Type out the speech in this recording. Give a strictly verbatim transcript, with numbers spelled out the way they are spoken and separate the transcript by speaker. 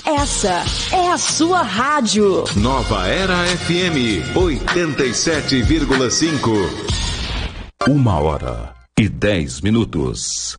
Speaker 1: Essa é a sua rádio.
Speaker 2: Nova Era F M, oitenta e sete vírgula cinco. Uma hora e dez minutos.